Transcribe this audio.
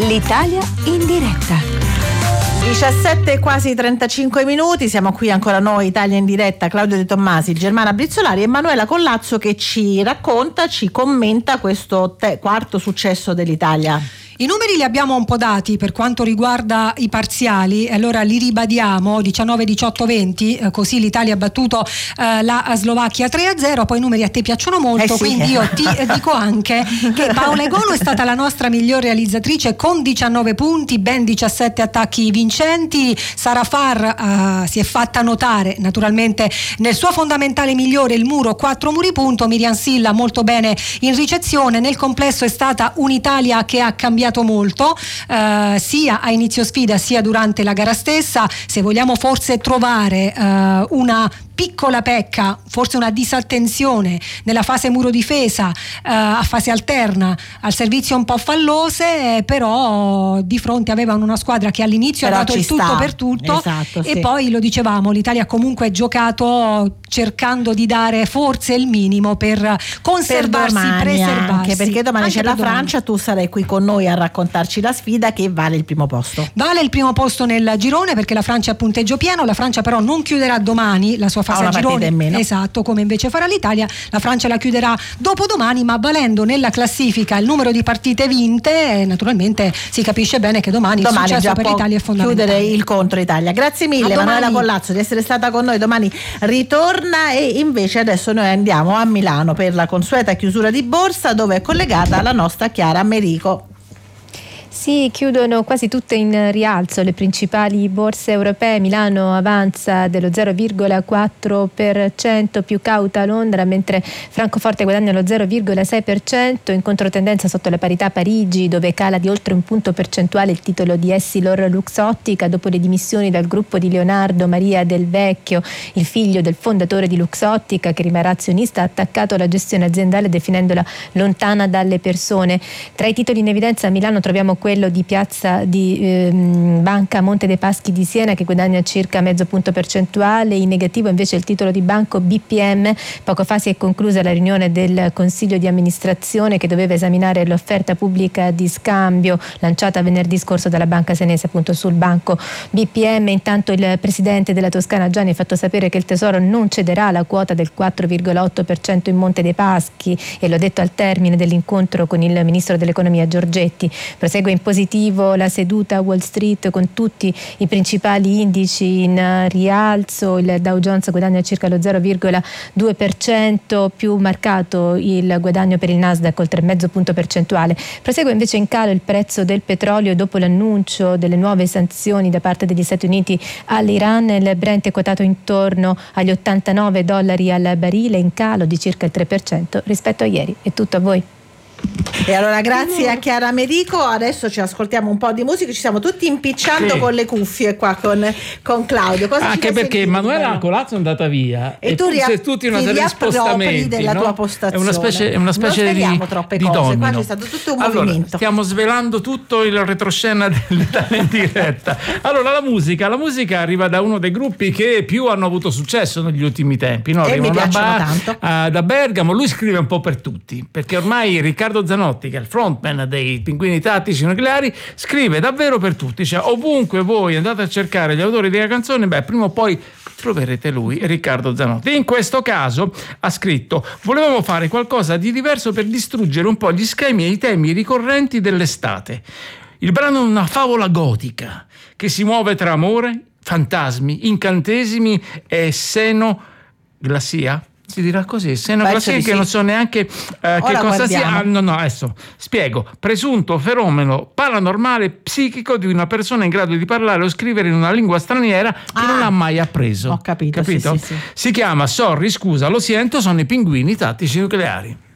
L'Italia in diretta. 17 quasi 35 minuti, siamo qui ancora noi, Italia in diretta, Claudio De Tommasi, Germana Brizzolari e Emanuela Collazzo che ci racconta, ci commenta questo quarto successo dell'Italia. I numeri li abbiamo un po' dati per quanto riguarda i parziali, allora li ribadiamo: 19, 18, 20, così l'Italia ha battuto la Slovacchia 3-0. Poi i numeri a te piacciono molto, sì. Quindi io ti dico anche che Paola Egonu è stata la nostra miglior realizzatrice con 19 punti, ben 17 attacchi vincenti. Sara Farr si è fatta notare naturalmente nel suo fondamentale migliore, il muro, 4 muri punto. Miriam Silla molto bene in ricezione. Nel complesso è stata un'Italia che ha cambiato molto, sia a inizio sfida sia durante la gara stessa. Se vogliamo forse trovare una piccola pecca, forse una disattenzione nella fase muro difesa, a fase alterna, al servizio un po' fallose, però di fronte avevano una squadra che all'inizio ha dato il tutto per tutto. Esatto, e sì. Poi lo dicevamo, l'Italia comunque ha giocato cercando di dare forse il minimo per conservarsi, preservarsi. Anche perché domani Anche c'è la per domani. Francia, tu sarai qui con noi a raccontarci la sfida che vale il primo posto. Vale il primo posto nel girone perché la Francia ha punteggio pieno. La Francia però non chiuderà domani la sua fase a girone, esatto, come invece farà l'Italia. La Francia la chiuderà dopodomani, ma valendo nella classifica il numero di partite vinte, naturalmente si capisce bene che domani il successo per l'Italia è fondamentale. Chiudere il contro Italia. Grazie mille Emanuela Collazzo di essere stata con noi. Domani ritorna e invece adesso noi andiamo a Milano per la consueta chiusura di borsa, dove è collegata la nostra Chiara Merico. Sì, chiudono quasi tutte in rialzo le principali borse europee. Milano avanza dello 0,4%, più cauta Londra, mentre Francoforte guadagna lo 0,6%. In controtendenza sotto la parità Parigi, dove cala di oltre un punto percentuale il titolo di Essilor Luxottica dopo le dimissioni dal gruppo di Leonardo Maria Del Vecchio, il figlio del fondatore di Luxottica, che rimarrà azionista, ha attaccato la gestione aziendale definendola lontana dalle persone. Tra i titoli in evidenza a Milano troviamo quello di Piazza di Banca Monte dei Paschi di Siena, che guadagna circa mezzo punto percentuale. In negativo invece il titolo di Banco BPM. Poco fa si è conclusa la riunione del Consiglio di amministrazione che doveva esaminare l'offerta pubblica di scambio lanciata venerdì scorso dalla banca senese appunto sul Banco BPM. Intanto il presidente della Toscana Gianni ha fatto sapere che il Tesoro non cederà la quota del 4,8% in Monte dei Paschi, e l'ho detto al termine dell'incontro con il ministro dell'economia Giorgetti. Prosegue in positivo la seduta a Wall Street con tutti i principali indici in rialzo. Il Dow Jones guadagna circa lo 0,2%, più marcato il guadagno per il Nasdaq, oltre mezzo punto percentuale. Prosegue invece in calo il prezzo del petrolio dopo l'annuncio delle nuove sanzioni da parte degli Stati Uniti all'Iran. Il Brent è quotato intorno agli $89 al barile, in calo di circa il 3% rispetto a ieri. È tutto, a voi. E allora grazie a Chiara Merico. Adesso ci ascoltiamo un po' di musica, ci stiamo tutti impicciando con le cuffie qua con Claudio. Cosa anche perché Emanuela Collazzo è andata via e tu tutti una serie di spostamenti della tua postazione. È una specie di cose. domino. Qua c'è stato tutto un allora, movimento. stiamo svelando tutto il retroscena dell'Italia in diretta. Allora la musica arriva da uno dei gruppi che più hanno avuto successo negli ultimi tempi, no? E mi piacciono tanto. Da Bergamo. Lui scrive un po' per tutti, perché ormai Riccardo Zanotti, che è il frontman dei Pinguini Tattici Nucleari, scrive davvero per tutti, cioè ovunque voi andate a cercare gli autori della canzone, prima o poi troverete lui, Riccardo Zanotti. In questo caso ha scritto: volevamo fare qualcosa di diverso per distruggere un po' gli schemi e i temi ricorrenti dell'estate. Il brano è una favola gotica che si muove tra amore, fantasmi, incantesimi e senoglassia. Si dirà così, senoglassia, che non so neanche che cosa sia. No, adesso spiego. Presunto fenomeno paranormale psichico di una persona in grado di parlare o scrivere in una lingua straniera che non ha mai appreso. Ho capito? Sì. Si chiama, sorry, scusa, lo sento, sono i Pinguini Tattici Nucleari.